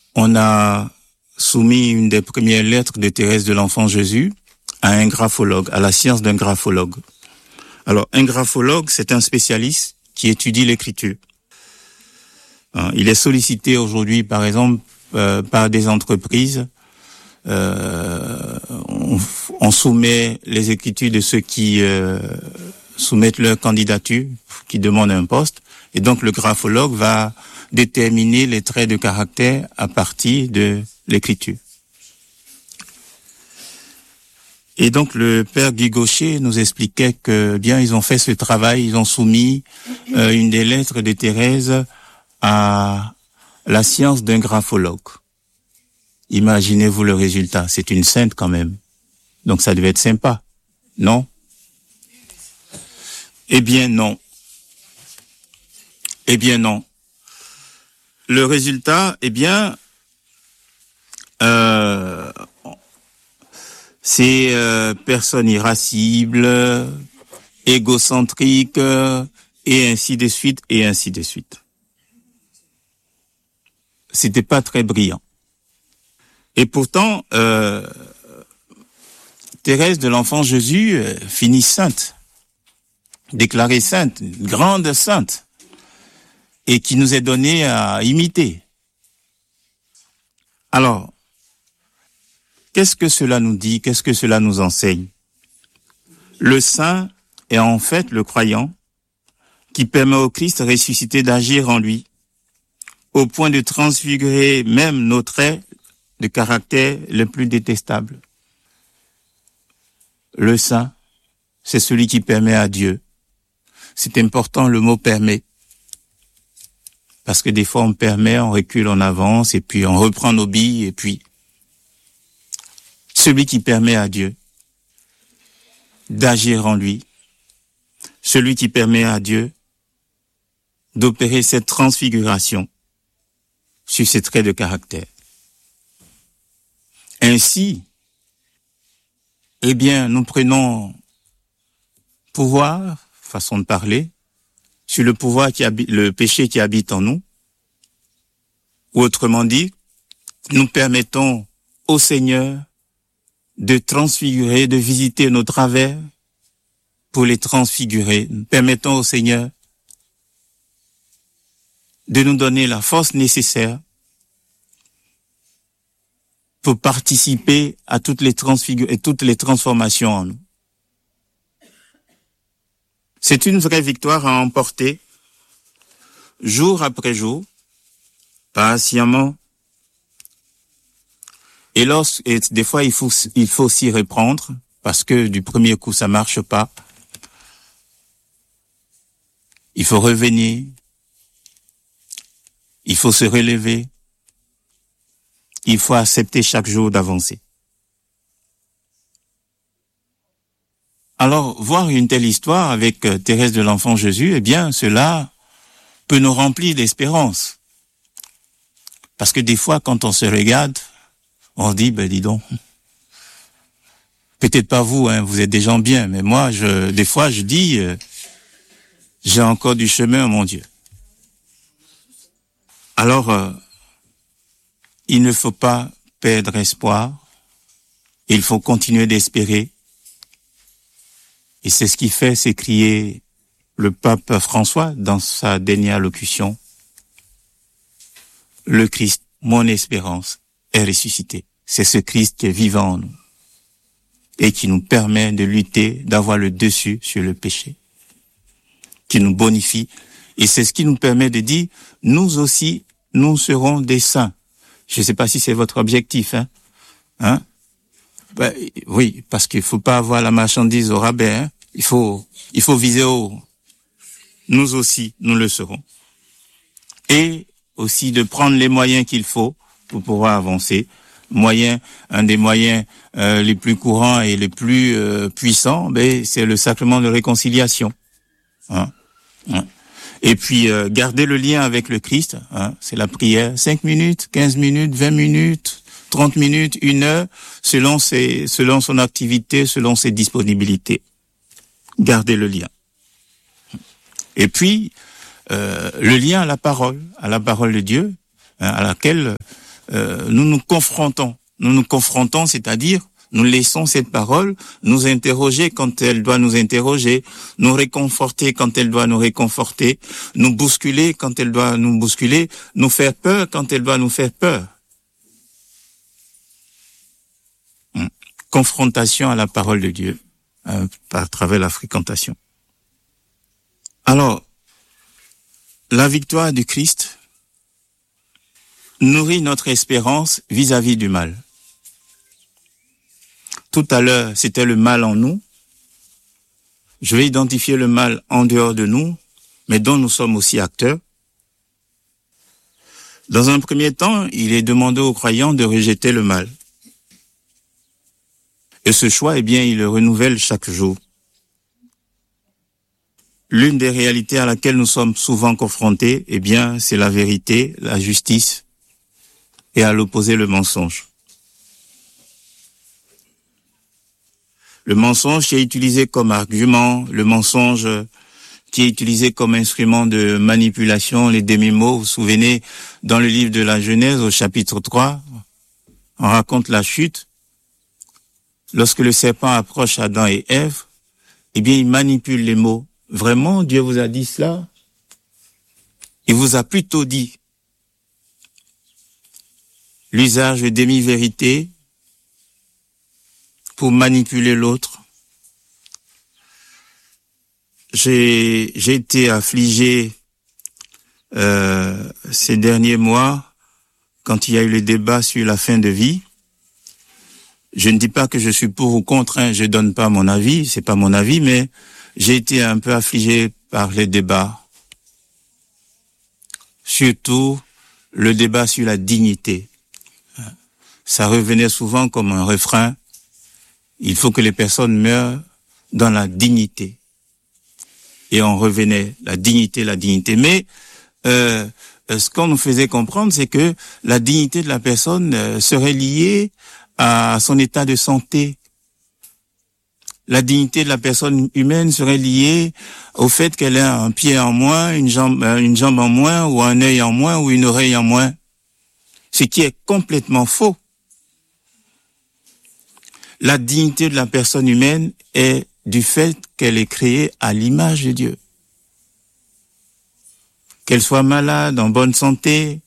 on a soumis une des premières lettres de Thérèse de l'Enfant Jésus à un graphologue, à la science d'un graphologue. Alors, un graphologue, c'est un spécialiste qui étudie l'écriture. Il est sollicité aujourd'hui, par exemple, par des entreprises. On soumet les écritures de ceux qui soumettent leur candidature, qui demandent un poste. Et donc, le graphologue va déterminer les traits de caractère à partir de l'écriture. Et donc, le père Guy Gaucher nous expliquait que, bien, ils ont fait ce travail, ils ont soumis une des lettres de Thérèse à la science d'un graphologue. Imaginez-vous le résultat, c'est une sainte quand même. Donc, ça devait être sympa, non? Eh bien, non. Eh bien, non. Le résultat, eh bien, c'est personne irascible, égocentrique, et ainsi de suite, et ainsi de suite. C'était pas très brillant. Et pourtant, Thérèse de l'Enfant Jésus finit sainte, déclarée sainte, grande sainte, et qui nous est donnée à imiter. Alors, qu'est-ce que cela nous dit? Qu'est-ce que cela nous enseigne? Le saint est en fait le croyant qui permet au Christ ressuscité d'agir en lui, au point de transfigurer même nos traits de caractère les plus détestables. Le saint, c'est celui qui permet à Dieu. C'est important le mot permet. Parce que des fois on permet, on recule, on avance, et puis on reprend nos billes, et puis celui qui permet à Dieu d'agir en lui, celui qui permet à Dieu d'opérer cette transfiguration sur ses traits de caractère. Ainsi, eh bien, nous prenons pouvoir, façon de parler, sur le pouvoir le péché qui habite en nous, ou autrement dit, nous permettons au Seigneur de transfigurer, de visiter nos travers pour les transfigurer. Nous permettons au Seigneur de nous donner la force nécessaire pour participer à toutes les transformations en nous. C'est une vraie victoire à emporter, jour après jour, patiemment. Et des fois, il faut s'y reprendre, parce que du premier coup, ça marche pas. Il faut revenir. Il faut se relever. Il faut accepter chaque jour d'avancer. Alors, voir une telle histoire avec Thérèse de l'Enfant Jésus, eh bien, cela peut nous remplir d'espérance. Parce que des fois, quand on se regarde, on se dit, dis donc, peut-être pas vous, vous êtes des gens bien, mais moi, des fois, je dis, j'ai encore du chemin, mon Dieu. Alors, il ne faut pas perdre espoir, il faut continuer d'espérer. Et c'est ce qui fait s'écrier le pape François dans sa dernière allocution. Le Christ, mon espérance, est ressuscité. C'est ce Christ qui est vivant en nous et qui nous permet de lutter, d'avoir le dessus sur le péché, qui nous bonifie. Et c'est ce qui nous permet de dire, nous aussi, nous serons des saints. Je ne sais pas si c'est votre objectif, oui, parce qu'il faut pas avoir la marchandise au rabais, Il faut viser haut. Nous aussi, nous le serons. Et aussi de prendre les moyens qu'il faut pour pouvoir avancer. Un des moyens les plus courants et les plus puissants, c'est le sacrement de réconciliation. Et puis garder le lien avec le Christ, c'est la prière. 5 minutes, 15 minutes, 20 minutes, 30 minutes, 1 heure, selon son activité, selon ses disponibilités. Garder le lien. Et puis le lien à la parole de Dieu, à laquelle nous nous confrontons. Nous nous confrontons, c'est-à-dire nous laissons cette parole nous interroger quand elle doit nous interroger, nous réconforter quand elle doit nous réconforter, nous bousculer quand elle doit nous bousculer, nous faire peur quand elle doit nous faire peur. Confrontation à la parole de Dieu par travers la fréquentation. Alors, la victoire du Christ nourrit notre espérance vis-à-vis du mal. Tout à l'heure, c'était le mal en nous. Je vais identifier le mal en dehors de nous, mais dont nous sommes aussi acteurs. Dans un premier temps, il est demandé aux croyants de rejeter le mal. Et ce choix, eh bien, il le renouvelle chaque jour. L'une des réalités à laquelle nous sommes souvent confrontés, eh bien, c'est la vérité, la justice, et à l'opposé, le mensonge. Le mensonge qui est utilisé comme argument, le mensonge qui est utilisé comme instrument de manipulation, les demi-mots. Vous vous souvenez, dans le livre de la Genèse, au chapitre 3, on raconte la chute. Lorsque le serpent approche Adam et Ève, eh bien, il manipule les mots. Vraiment, Dieu vous a dit cela? Il vous a plutôt dit l'usage de demi-vérité pour manipuler l'autre. J'ai été affligé ces derniers mois quand il y a eu le débat sur la fin de vie. Je ne dis pas que je suis pour ou contre, hein, je donne pas mon avis, c'est pas mon avis, mais j'ai été un peu affligé par les débats. Surtout le débat sur la dignité. Ça revenait souvent comme un refrain. Il faut que les personnes meurent dans la dignité. Et on revenait, la dignité. Mais ce qu'on nous faisait comprendre, c'est que la dignité de la personne serait liée à son état de santé. La dignité de la personne humaine serait liée au fait qu'elle ait un pied en moins, une jambe en moins, ou un œil en moins, ou une oreille en moins. Ce qui est complètement faux. La dignité de la personne humaine est du fait qu'elle est créée à l'image de Dieu. Qu'elle soit malade, en bonne santé,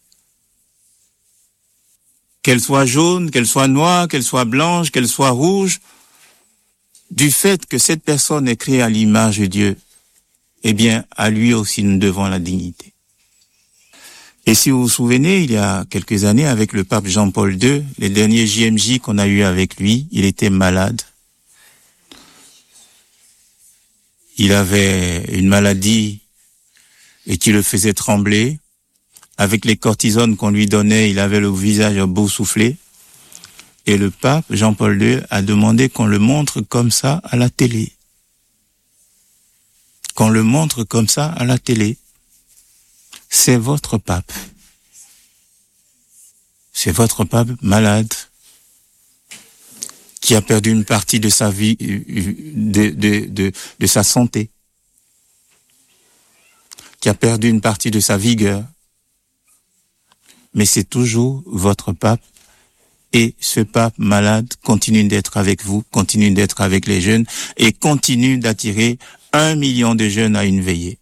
qu'elle soit jaune, qu'elle soit noire, qu'elle soit blanche, qu'elle soit rouge, du fait que cette personne est créée à l'image de Dieu, eh bien, à lui aussi nous devons la dignité. Et si vous vous souvenez, il y a quelques années, avec le pape Jean-Paul II, les derniers JMJ qu'on a eu avec lui, il était malade. Il avait une maladie et qui le faisait trembler. Avec les cortisones qu'on lui donnait, il avait le visage boursouflé. Et le pape Jean-Paul II a demandé qu'on le montre comme ça à la télé. Qu'on le montre comme ça à la télé. C'est votre pape. C'est votre pape malade qui a perdu une partie de sa vie, de sa santé, qui a perdu une partie de sa vigueur. Mais c'est toujours votre pape. Et ce pape malade continue d'être avec vous, continue d'être avec les jeunes et continue d'attirer 1 million de jeunes à une veillée.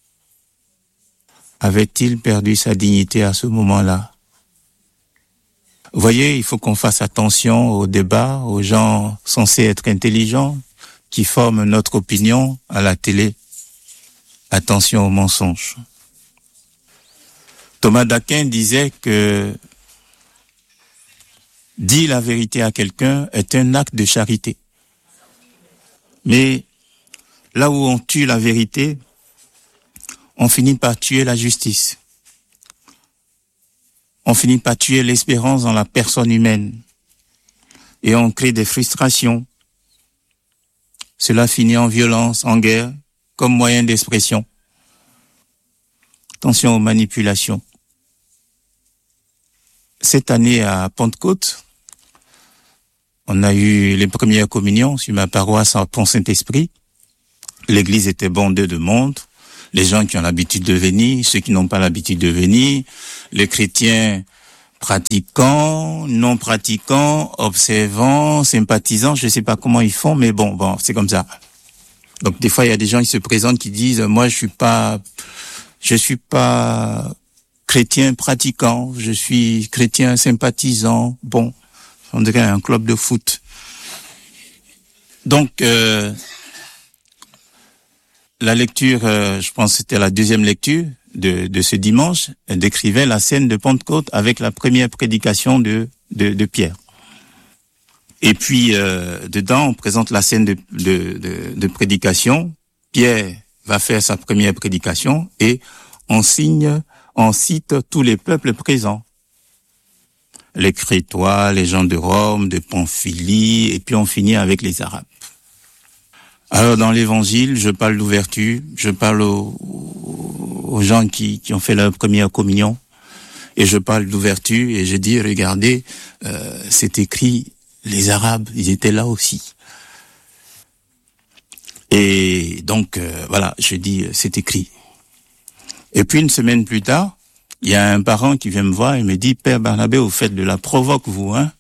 Avait-il perdu sa dignité à ce moment-là? Vous voyez, il faut qu'on fasse attention aux débats, aux gens censés être intelligents, qui forment notre opinion à la télé. Attention aux mensonges. Thomas d'Aquin disait que dire la vérité à quelqu'un est un acte de charité. Mais là où on tue la vérité, on finit par tuer la justice. On finit par tuer l'espérance dans la personne humaine. Et on crée des frustrations. Cela finit en violence, en guerre, comme moyen d'expression. Attention aux manipulations. Cette année à Pentecôte, on a eu les premières communions sur ma paroisse en Pont-Saint-Esprit. L'église était bondée de monde. Les gens qui ont l'habitude de venir, ceux qui n'ont pas l'habitude de venir, les chrétiens pratiquants, non pratiquants, observants, sympathisants, je sais pas comment ils font, mais bon, c'est comme ça. Donc des fois il y a des gens qui se présentent qui disent moi je suis pas chrétien pratiquant, je suis chrétien sympathisant. Bon, on dirait un club de foot. Donc la lecture, je pense que c'était la deuxième lecture de ce dimanche, elle décrivait la scène de Pentecôte avec la première prédication de Pierre. Et puis dedans, on présente la scène de prédication. Pierre va faire sa première prédication et on cite tous les peuples présents. Les Crétois, les gens de Rome, de Pamphylie, et puis on finit avec les Arabes. Alors dans l'évangile, je parle d'ouverture, je parle aux gens qui ont fait leur première communion, et je parle d'ouverture, et je dis, regardez, c'est écrit, les Arabes, ils étaient là aussi. Et donc, voilà, je dis, c'est écrit. Et puis une semaine plus tard, il y a un parent qui vient me voir et me dit, Père Barnabé, vous faites de la provoque, vous, hein?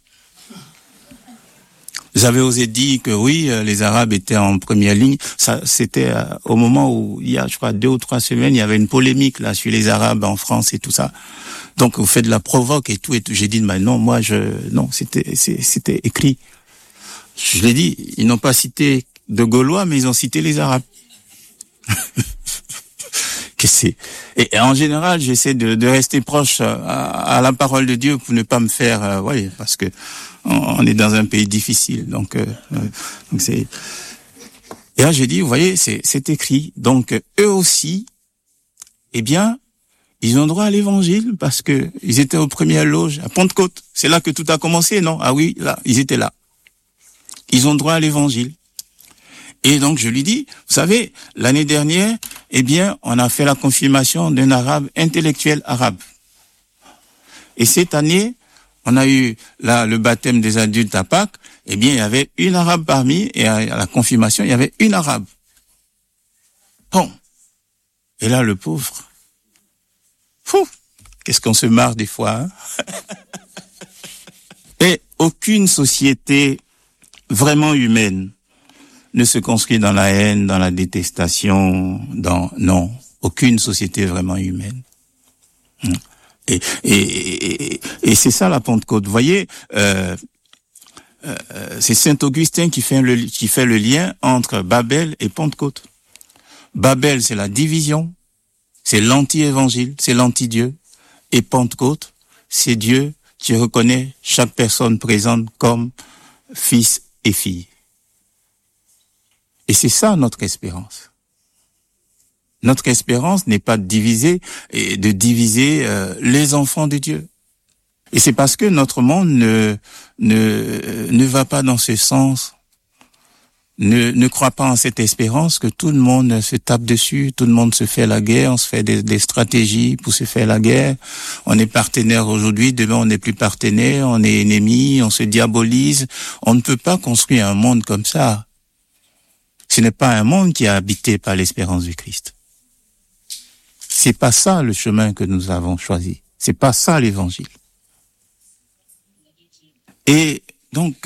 Vous avez osé dire que oui, les Arabes étaient en première ligne. Ça, c'était au moment où, il y a, je crois, 2 ou 3 semaines, il y avait une polémique là sur les Arabes en France et tout ça. Donc, vous faites de la provoque et tout. J'ai dit, mais non, non, c'était écrit. Je l'ai dit, ils n'ont pas cité de Gaulois, mais ils ont cité les Arabes. Et en général, j'essaie de rester proche à la parole de Dieu pour ne pas me faire, parce que on est dans un pays difficile, donc c'est. Et là, j'ai dit, vous voyez, c'est écrit. Donc eux aussi, eh bien, ils ont droit à l'évangile parce que ils étaient aux premières loges à Pentecôte. C'est là que tout a commencé, non? Ah oui, là, ils étaient là. Ils ont droit à l'évangile. Et donc, je lui dis, vous savez, l'année dernière, eh bien, on a fait la confirmation d'un arabe intellectuel arabe. Et cette année, on a eu là le baptême des adultes à Pâques. Eh bien, il y avait une arabe parmi, et à la confirmation, il y avait une arabe. Bon. Et là, le pauvre. Fou. Qu'est-ce qu'on se marre des fois, hein? Et aucune société vraiment humaine ne se construit dans la haine, dans la détestation, non, aucune société vraiment humaine. Et c'est ça la Pentecôte. Vous voyez, c'est Saint Augustin qui fait le lien entre Babel et Pentecôte. Babel, c'est la division, c'est l'anti-évangile, c'est l'anti-Dieu. Et Pentecôte, c'est Dieu qui reconnaît chaque personne présente comme fils et fille. Et c'est ça notre espérance. Notre espérance n'est pas de diviser les enfants de Dieu. Et c'est parce que notre monde ne va pas dans ce sens, ne croit pas en cette espérance que tout le monde se tape dessus, tout le monde se fait la guerre, on se fait des stratégies pour se faire la guerre. On est partenaire aujourd'hui, demain on n'est plus partenaire, on est ennemi, on se diabolise. On ne peut pas construire un monde comme ça. Ce n'est pas un monde qui est habité par l'espérance du Christ. C'est pas ça le chemin que nous avons choisi. C'est pas ça l'évangile. Et donc,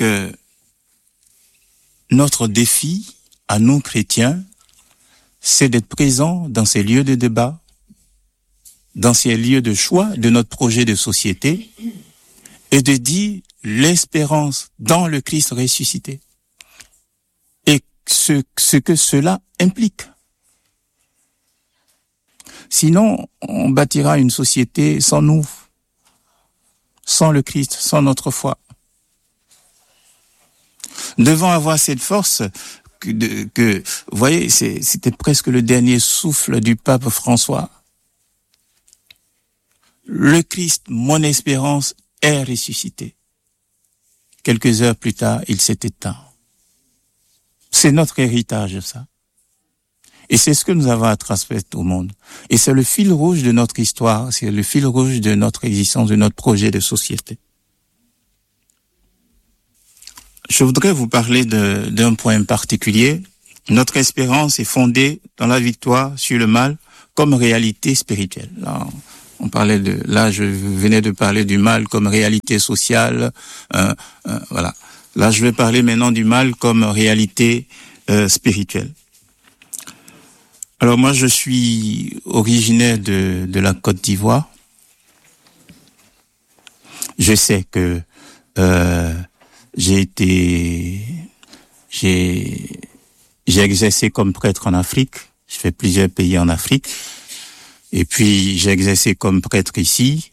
notre défi à nous chrétiens, c'est d'être présents dans ces lieux de débat, dans ces lieux de choix de notre projet de société, et de dire l'espérance dans le Christ ressuscité. Et ce que cela implique. Sinon, on bâtira une société sans nous, sans le Christ, sans notre foi. Nous devons avoir cette force que vous voyez, c'était presque le dernier souffle du pape François. Le Christ, mon espérance, est ressuscité. Quelques heures plus tard, il s'est éteint. C'est notre héritage, ça. Et c'est ce que nous avons à transmettre au monde. Et c'est le fil rouge de notre histoire, c'est le fil rouge de notre existence, de notre projet de société. Je voudrais vous parler d'un point particulier. Notre espérance est fondée dans la victoire sur le mal comme réalité spirituelle. Alors, Là, je venais de parler du mal comme réalité sociale. Voilà. Là, je vais parler maintenant du mal comme réalité spirituelle. Alors moi, je suis originaire de la Côte d'Ivoire. Je sais que j'ai exercé comme prêtre en Afrique. Je fais plusieurs pays en Afrique. Et puis, j'ai exercé comme prêtre ici.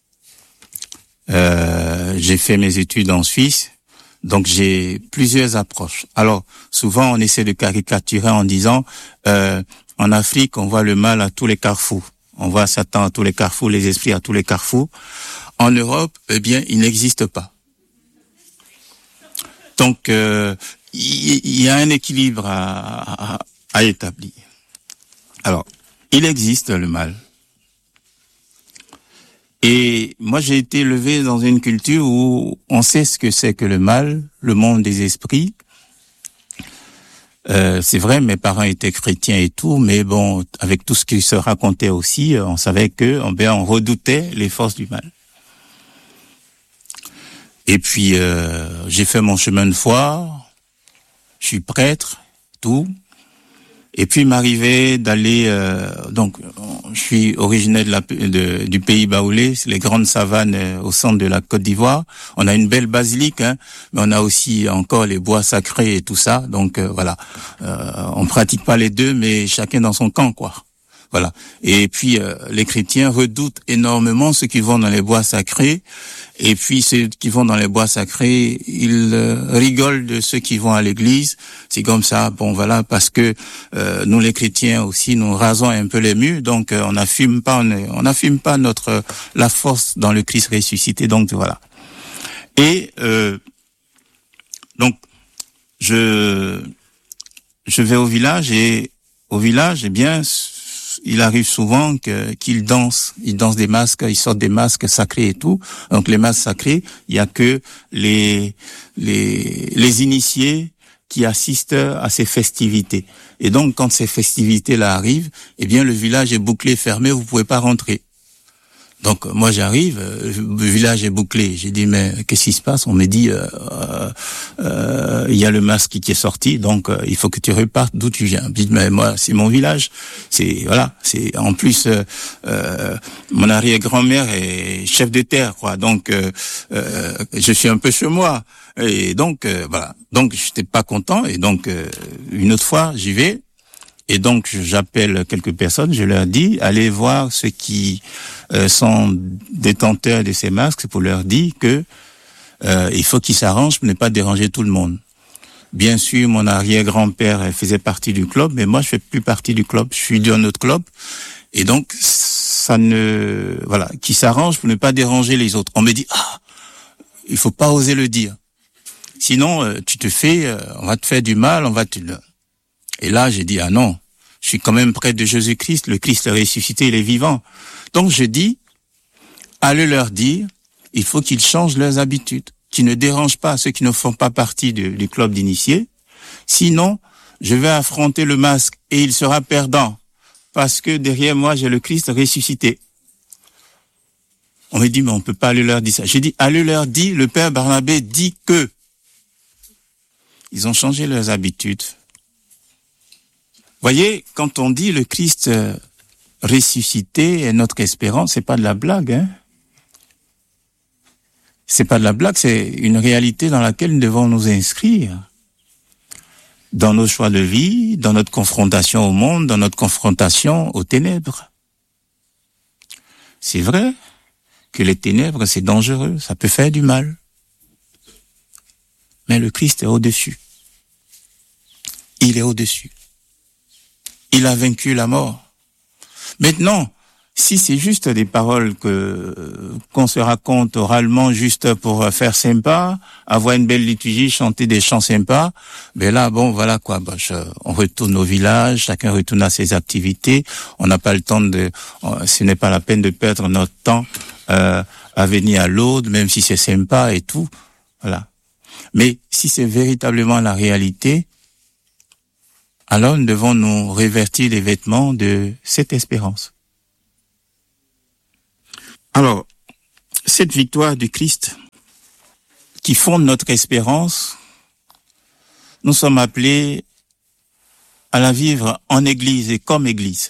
J'ai fait mes études en Suisse. Donc, j'ai plusieurs approches. Alors, souvent, on essaie de caricaturer en disant, en Afrique, on voit le mal à tous les carrefours. On voit Satan à tous les carrefours, les esprits à tous les carrefours. En Europe, eh bien, il n'existe pas. Donc, il y a un équilibre à établir. Alors, il existe le mal. Et moi, j'ai été élevé dans une culture où on sait ce que c'est que le mal, le monde des esprits. C'est vrai, mes parents étaient chrétiens et tout, mais bon, avec tout ce qu'ils se racontaient aussi, on savait que, on redoutait les forces du mal. Et puis, j'ai fait mon chemin de foi, je suis prêtre, tout. Et puis, il m'arrivait d'aller, donc, je suis originaire du pays baoulé, c'est les grandes savanes au centre de la Côte d'Ivoire. On a une belle basilique, hein, mais on a aussi encore les bois sacrés et tout ça. Donc, voilà, on pratique pas les deux, mais chacun dans son camp, quoi. Voilà. Et puis, les chrétiens redoutent énormément ceux qui vont dans les bois sacrés. Et puis, ceux qui vont dans les bois sacrés, ils rigolent de ceux qui vont à l'église. C'est comme ça, bon, voilà, parce que nous, les chrétiens aussi, nous rasons un peu les murs. Donc, on n'affirme pas la force dans le Christ ressuscité. Donc, voilà. Et donc, je vais au village, eh bien, il arrive souvent qu'ils dansent. Ils dansent des masques, ils sortent des masques sacrés et tout. Donc les masques sacrés, il y a que les initiés qui assistent à ces festivités. Et donc quand ces festivités-là arrivent, eh bien le village est bouclé, fermé, vous pouvez pas rentrer. Donc moi j'arrive, le village est bouclé. J'ai dit mais qu'est-ce qui se passe? On me dit il y a le masque qui est sorti, donc il faut que tu repartes d'où tu viens. Je dis mais moi c'est mon village, c'est en plus mon arrière-grand-mère est chef de terre quoi, donc je suis un peu chez moi et donc voilà. Donc j'étais pas content et donc une autre fois j'y vais. Et donc, j'appelle quelques personnes, je leur dis, allez voir ceux qui sont détenteurs de ces masques pour leur dire que il faut qu'ils s'arrangent pour ne pas déranger tout le monde. Bien sûr, mon arrière-grand-père faisait partie du club, mais moi, je fais plus partie du club. Je suis d'un autre club. Et donc, qui s'arrangent pour ne pas déranger les autres. On me dit, il faut pas oser le dire. Sinon, on va te faire du mal, Et là, j'ai dit, non, je suis quand même près de Jésus-Christ, le Christ ressuscité, il est vivant. Donc je dis, allez leur dire, il faut qu'ils changent leurs habitudes, qu'ils ne dérangent pas ceux qui ne font pas partie du club d'initiés. Sinon, je vais affronter le masque et il sera perdant, parce que derrière moi, j'ai le Christ ressuscité. On me dit, mais on peut pas aller leur dire ça. J'ai dit, allez leur dire, le Père Barnabé dit que. Ils ont changé leurs habitudes. Voyez, quand on dit le Christ ressuscité est notre espérance, c'est pas de la blague, hein. C'est pas de la blague, c'est une réalité dans laquelle nous devons nous inscrire. Dans nos choix de vie, dans notre confrontation au monde, dans notre confrontation aux ténèbres. C'est vrai que les ténèbres, c'est dangereux, ça peut faire du mal. Mais le Christ est au-dessus. Il est au-dessus. Il a vaincu la mort. Maintenant, si c'est juste des paroles qu'on se raconte oralement juste pour faire sympa, avoir une belle liturgie, chanter des chants sympas, ben là, bon, voilà quoi. On retourne au village, chacun retourne à ses activités. On n'a pas le temps ce n'est pas la peine de perdre notre temps à venir à l'aude, même si c'est sympa et tout. Voilà. Mais si c'est véritablement la réalité, alors nous devons nous revêtir les vêtements de cette espérance. Alors, cette victoire du Christ qui fonde notre espérance, nous sommes appelés à la vivre en Église et comme Église.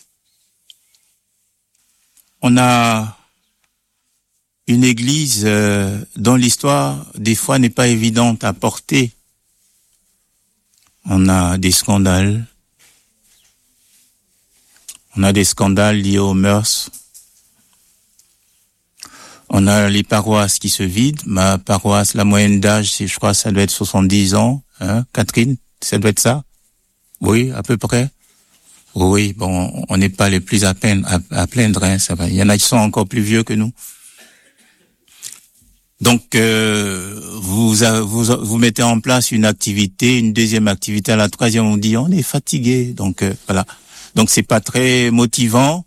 On a une Église dont l'histoire, des fois, n'est pas évidente à porter. On a des scandales. On a des scandales liés aux mœurs. On a les paroisses qui se vident. Ma paroisse, la moyenne d'âge, je crois, ça doit être 70 ans. Hein, Catherine, ça doit être ça? Oui, à peu près. Oui, bon, on n'est pas les plus à plaindre, hein, ça va. Il y en a qui sont encore plus vieux que nous. Donc, vous mettez en place une activité, une deuxième activité, à la troisième, on dit on est fatigué. Donc, voilà. Donc, c'est pas très motivant.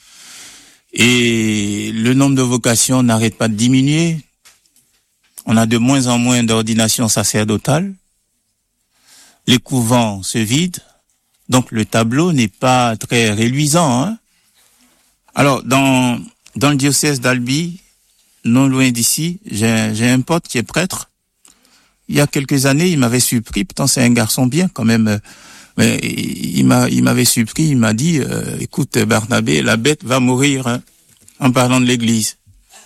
Et le nombre de vocations n'arrête pas de diminuer. On a de moins en moins d'ordinations sacerdotales. Les couvents se vident. Donc, le tableau n'est pas très réluisant, hein. Alors, dans le diocèse d'Albi, non loin d'ici, j'ai un pote qui est prêtre. Il y a quelques années, il m'avait surpris. Pourtant, c'est un garçon bien, quand même. Mais il m'avait surpris. Il m'a dit, écoute, Barnabé, la bête va mourir, hein, en parlant de l'église.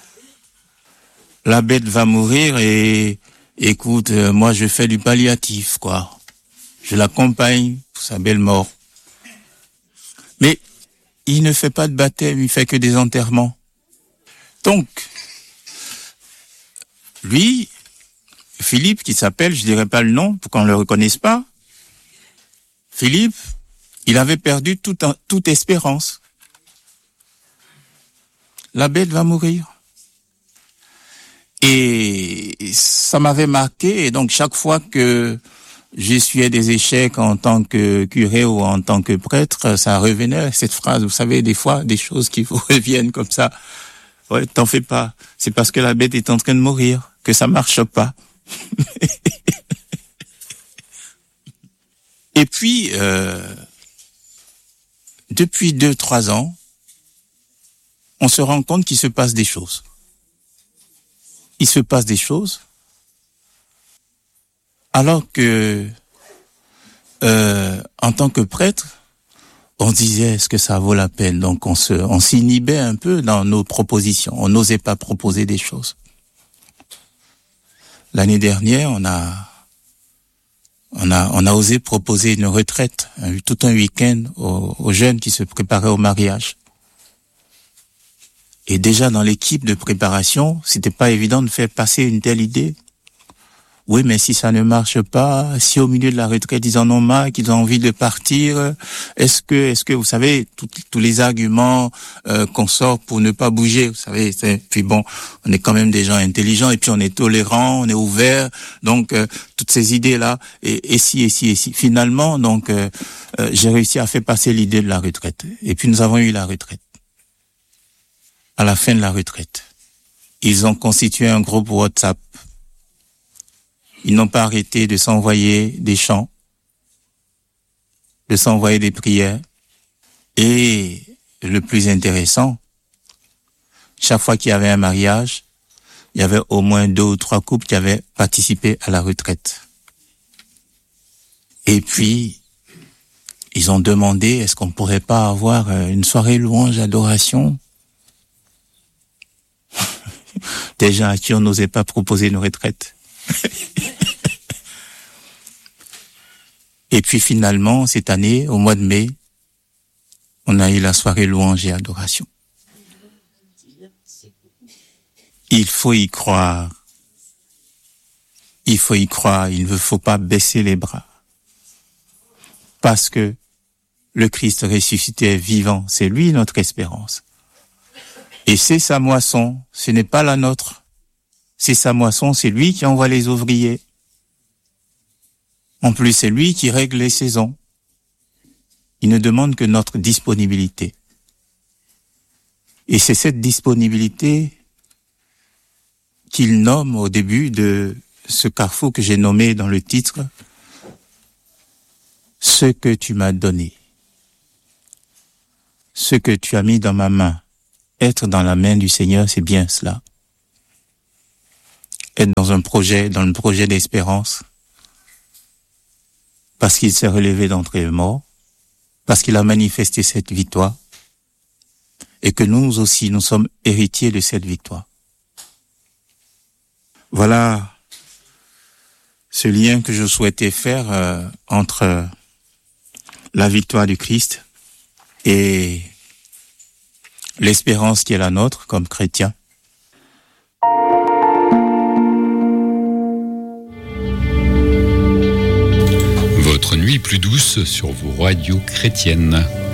La bête va mourir et, écoute, moi, je fais du palliatif, quoi. Je l'accompagne pour sa belle mort. Mais il ne fait pas de baptême, il fait que des enterrements. Donc, lui, Philippe, qui s'appelle, je dirais pas le nom pour qu'on le reconnaisse pas, Philippe, il avait perdu toute espérance. La bête va mourir. Et ça m'avait marqué, et donc chaque fois que j'essuyais des échecs en tant que curé ou en tant que prêtre, ça revenait, cette phrase, vous savez, des fois, des choses qui vous reviennent comme ça. Ouais, t'en fais pas. C'est parce que la bête est en train de mourir que ça marche pas. Et puis, depuis 2-3 ans, on se rend compte qu'il se passe des choses. Il se passe des choses alors que, en tant que prêtre, on disait est-ce que ça vaut la peine? Donc on s'inhibait un peu dans nos propositions. On n'osait pas proposer des choses. L'année dernière, on a osé proposer une retraite, tout un week-end aux jeunes qui se préparaient au mariage. Et déjà dans l'équipe de préparation, c'était pas évident de faire passer une telle idée. Oui, mais si ça ne marche pas, si au milieu de la retraite ils en ont marre, qu'ils ont envie de partir, est-ce que vous savez tous les arguments qu'on sort pour ne pas bouger, vous savez, puis bon, on est quand même des gens intelligents et puis on est tolérants, on est ouverts, donc toutes ces idées là et si finalement donc j'ai réussi à faire passer l'idée de la retraite et puis nous avons eu la retraite. À la fin de la retraite, ils ont constitué un groupe WhatsApp. Ils n'ont pas arrêté de s'envoyer des chants, de s'envoyer des prières. Et le plus intéressant, chaque fois qu'il y avait un mariage, il y avait au moins 2 ou 3 couples qui avaient participé à la retraite. Et puis, ils ont demandé, est-ce qu'on pourrait pas avoir une soirée louange, adoration? Des gens à qui on n'osait pas proposer une retraite. Et puis finalement, cette année, au mois de mai, on a eu la soirée louange et adoration. Il faut y croire. Il faut y croire. Il ne faut pas baisser les bras. Parce que le Christ ressuscité est vivant. C'est lui notre espérance. Et c'est sa moisson. Ce n'est pas la nôtre. C'est sa moisson. C'est lui qui envoie les ouvriers. En plus, c'est lui qui règle les saisons. Il ne demande que notre disponibilité. Et c'est cette disponibilité qu'il nomme au début de ce carrefour que j'ai nommé dans le titre « Ce que tu m'as donné, ce que tu as mis dans ma main, être dans la main du Seigneur, c'est bien cela. Être dans le projet d'espérance, parce qu'il s'est relevé d'entre les morts, parce qu'il a manifesté cette victoire, et que nous aussi, nous sommes héritiers de cette victoire. Voilà ce lien que je souhaitais faire entre la victoire du Christ et l'espérance qui est la nôtre comme chrétiens. Votre nuit plus douce sur vos radios chrétiennes.